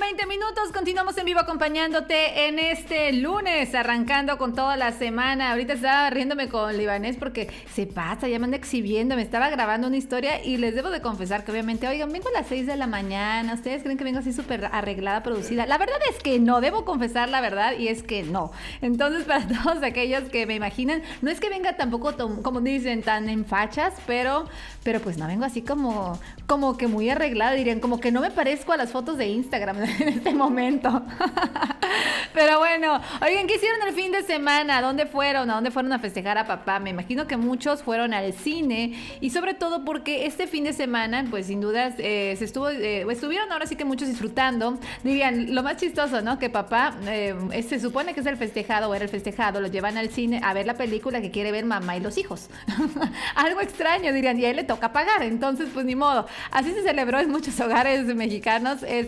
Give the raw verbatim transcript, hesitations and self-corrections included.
veinte minutos, continuamos en vivo acompañándote en este lunes, arrancando con toda la semana. Ahorita estaba riéndome con Libanés porque se pasa, ya me anda exhibiendo, me estaba grabando una historia y les debo de confesar que obviamente, oigan, vengo a las seis de la mañana, ¿ustedes creen que vengo así súper arreglada, producida? La verdad es que no, debo confesar la verdad y es que no. Entonces, para todos aquellos que me imaginan, no es que venga tampoco, como dicen, tan en fachas, pero, pero pues no vengo así como, como que muy arreglada, dirían, como que no me parezco a las fotos de Instagram en este momento. Pero bueno, oigan, ¿qué hicieron el fin de semana? ¿Dónde fueron? ¿A dónde fueron a festejar a papá? Me imagino que muchos fueron al cine y sobre todo porque este fin de semana, pues sin dudas, eh, se estuvo, eh, estuvieron ahora sí que muchos disfrutando. Dirían, lo más chistoso, ¿no? Que papá, eh, se supone que es el festejado o era el festejado, lo llevan al cine a ver la película que quiere ver mamá y los hijos. Algo extraño, dirían, y a él le toca pagar, entonces pues ni modo. Así se celebró en muchos hogares mexicanos